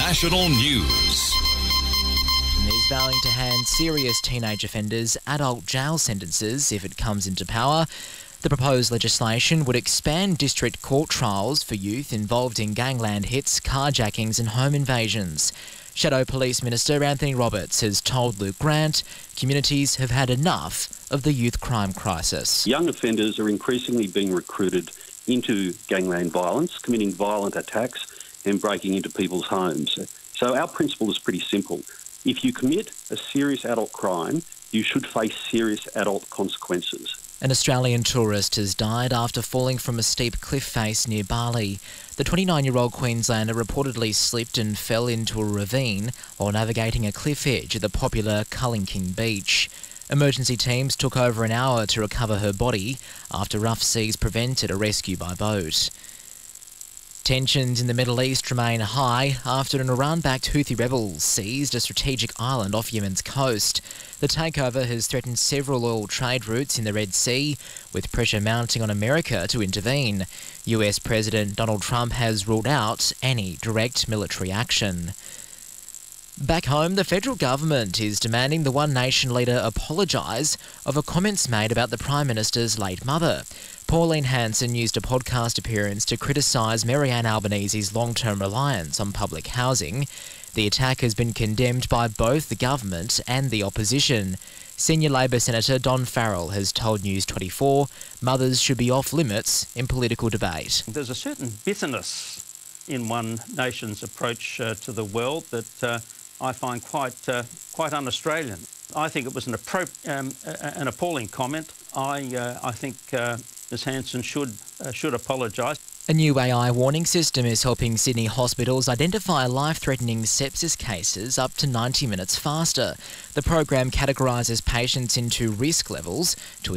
National News. Is vowing to hand serious teenage offenders adult jail sentences if it comes into power. The proposed legislation would expand district court trials for youth involved in gangland hits, carjackings and home invasions. Shadow Police Minister Anthony Roberts has told Luke Grant communities have had enough of the youth crime crisis. Young offenders are increasingly being recruited into gangland violence, committing violent attacks and breaking into people's homes. So our principle is pretty simple. If you commit a serious adult crime, you should face serious adult consequences. An Australian tourist has died after falling from a steep cliff face near Bali. The 29-year-old Queenslander reportedly slipped and fell into a ravine while navigating a cliff edge at the popular Culling Beach. Emergency teams took over an hour to recover her body after rough seas prevented a rescue by boat. Tensions in the Middle East remain high after an Iran-backed Houthi rebels seized a strategic island off Yemen's coast. The takeover has threatened several oil trade routes in the Red Sea, with pressure mounting on America to intervene. US President Donald Trump has ruled out any direct military action. Back home, the federal government is demanding the One Nation leader apologise over comments made about the Prime Minister's late mother. Pauline Hanson used a podcast appearance to criticise Marianne Albanese's long-term reliance on public housing. The attack has been condemned by both the government and the opposition. Senior Labor Senator Don Farrell has told News 24 mothers should be off limits in political debate. There's a certain bitterness in One Nation's approach to the world that I find quite un-Australian. I think it was an appalling comment. I think Ms Hanson should apologise. A new AI warning system is helping Sydney hospitals identify life-threatening sepsis cases up to 90 minutes faster. The program categorises patients into risk levels to